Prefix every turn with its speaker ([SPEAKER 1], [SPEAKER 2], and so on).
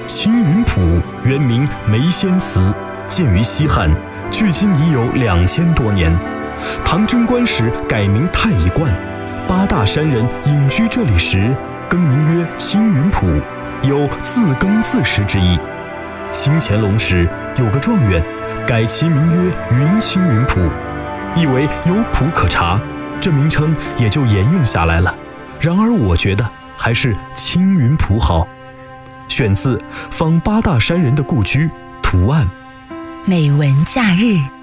[SPEAKER 1] 青云谱原名梅仙祠，建于西汉，距今已有2000多年。唐贞观时改名太乙观，八大山人隐居这里时，更名曰青云谱，有自耕自食之意。清乾隆时有个状元，改其名曰云青云谱，意为有谱可查，这名称也就沿用下来了。然而我觉得还是青云谱好。选自访八大山人的故居图案。
[SPEAKER 2] 美文假日。